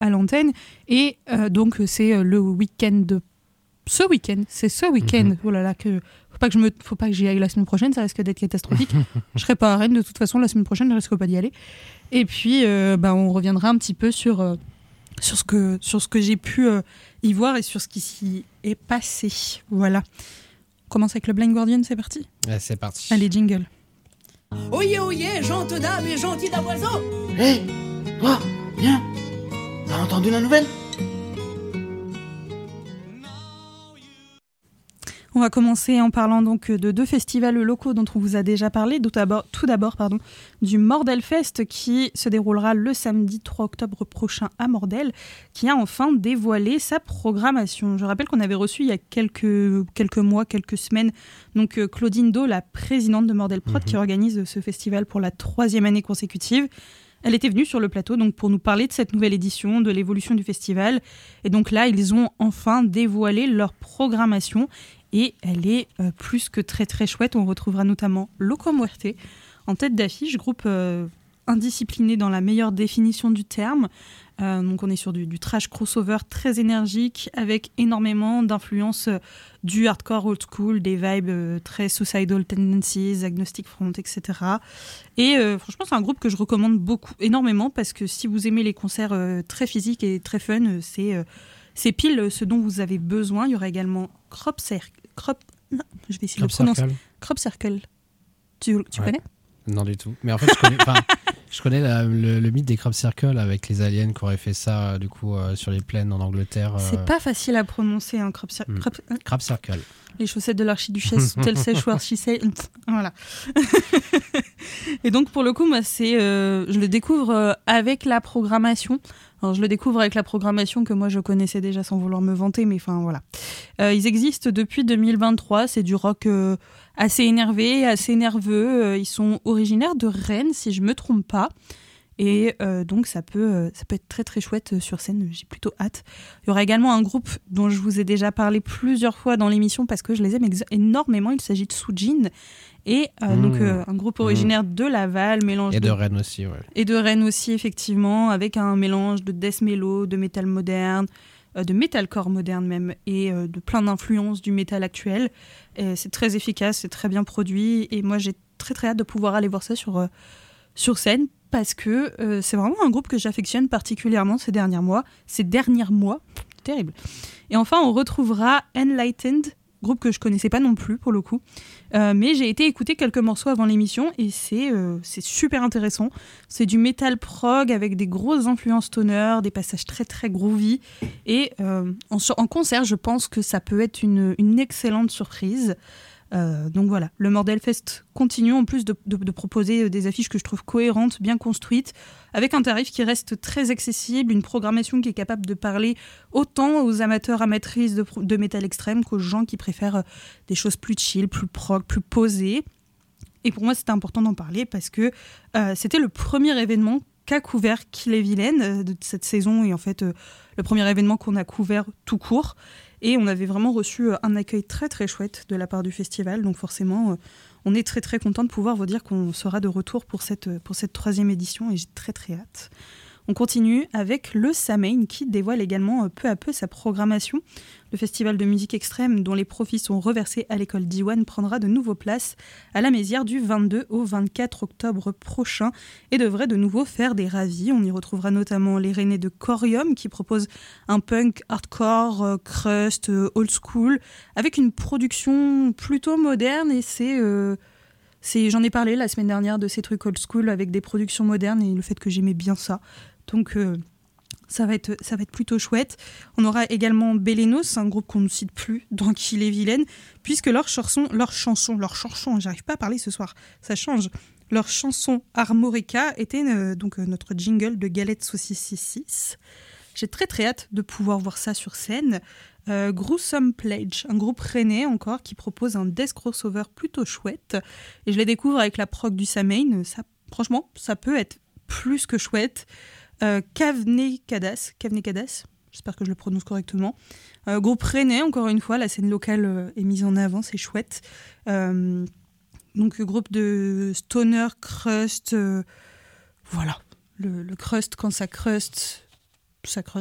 à l'antenne. Et donc, c'est le week-end de ce week-end. C'est ce week-end. Oh là là, faut pas que j'y aille la semaine prochaine, ça risque d'être catastrophique. Je serai pas à Rennes de toute façon la semaine prochaine, je risque pas d'y aller. Et puis, on reviendra un petit peu sur ce que j'ai pu y voir et sur ce qui s'y est passé. Voilà. On commence avec le Blind Guardian, c'est parti ? Ouais, c'est parti. Allez, jingle. Oyez, oyez, gente dame et gentil damoiseau. Hé, toi, viens. T'as entendu la nouvelle ? On va commencer en parlant donc de 2 festivals locaux dont on vous a déjà parlé. Tout d'abord, du Mordelfest qui se déroulera le samedi 3 octobre prochain à Mordel, qui a enfin dévoilé sa programmation. Je rappelle qu'on avait reçu il y a quelques mois, quelques semaines, donc Claudine Do, la présidente de Mordel Prod, qui organise ce festival pour la 3e année consécutive. Elle était venue sur le plateau donc pour nous parler de cette nouvelle édition, de l'évolution du festival. Et donc là, ils ont enfin dévoilé leur programmation. Et elle est plus que très très chouette. On retrouvera notamment Loco Muerte en tête d'affiche, groupe indiscipliné dans la meilleure définition du terme. Donc on est sur du trash crossover très énergique avec énormément d'influences du hardcore old school, des vibes très suicidal tendencies, agnostic front, etc. Et franchement c'est un groupe que je recommande énormément parce que si vous aimez les concerts très physiques et très fun, c'est pile ce dont vous avez besoin. Il y aura également Crop Circle. Tu connais ? Non du tout. Mais en fait, je connais le mythe des Crop Circle avec les aliens qui auraient fait ça du coup sur les plaines en Angleterre. C'est pas facile à prononcer, un Crop Circle. Les chaussettes de l'archiduchesse, tel séchoir, voilà. Et donc pour le coup, moi, je le découvre avec la programmation. Alors, je le découvre avec la programmation que moi je connaissais déjà sans vouloir me vanter, mais enfin voilà. Ils existent depuis 2023, c'est du rock assez énervé, assez nerveux. Ils sont originaires de Rennes, si je me trompe pas. Et donc ça peut être très très chouette sur scène, j'ai plutôt hâte. Il y aura également un groupe dont je vous ai déjà parlé plusieurs fois dans l'émission parce que je les aime énormément, il s'agit de Soojin. Et donc un groupe originaire de Laval, mélange et de Rennes aussi, ouais. Et de Rennes aussi, effectivement, avec un mélange de death mellow, de métal moderne, de metalcore moderne même, et de plein d'influences du métal actuel. Et c'est très efficace, c'est très bien produit, et moi j'ai très très hâte de pouvoir aller voir ça sur scène, parce que c'est vraiment un groupe que j'affectionne particulièrement ces derniers mois, terrible. Et enfin, on retrouvera Enlightened, groupe que je connaissais pas non plus pour le coup, mais j'ai été écouter quelques morceaux avant l'émission et c'est super intéressant. C'est du metal prog avec des grosses influences stoner, des passages très très groovy, et en concert je pense que ça peut être une excellente surprise. Donc voilà, le Mordelfest continue en plus de proposer des affiches que je trouve cohérentes, bien construites, avec un tarif qui reste très accessible, une programmation qui est capable de parler autant aux amateurs, amatrices de métal extrême qu'aux gens qui préfèrent des choses plus chill, plus prog, plus posées. Et pour moi, c'était important d'en parler parce que c'était le premier événement qu'a couvert Ille-et-Vilaine de cette saison, et en fait le premier événement qu'on a couvert tout court. Et on avait vraiment reçu un accueil très très chouette de la part du festival. Donc forcément, on est très très content de pouvoir vous dire qu'on sera de retour pour cette 3e édition et j'ai très très hâte. On continue avec le Samhain qui dévoile également peu à peu sa programmation. Le festival de musique extrême dont les profits sont reversés à l'école d'Iwan prendra de nouveau place à la Mézières du 22 au 24 octobre prochain et devrait de nouveau faire des ravis. On y retrouvera notamment les Rennais de Corium qui proposent un punk hardcore, crust, old school avec une production plutôt moderne et j'en ai parlé la semaine dernière de ces trucs old school avec des productions modernes et le fait que j'aimais bien ça. Donc ça va être plutôt chouette. On aura également Belenos, un groupe qu'on ne cite plus dans Ille-et-Vilaine, puisque leur chanson, j'arrive pas à parler ce soir, ça change. Leur chanson Armorica était donc notre jingle de Galette Saucisse 66. J'ai très très hâte de pouvoir voir ça sur scène. Gruesome Pledge, un groupe rennais encore qui propose un death crossover plutôt chouette. Et je les découvre avec la prog du Samhain. Ça, franchement, ça peut être plus que chouette. Kavnekadas, j'espère que je le prononce correctement. Groupe rennais, encore une fois, la scène locale est mise en avant, c'est chouette. Donc groupe de stoner, crust, voilà. Le crust, quand ça crust, ça creuse.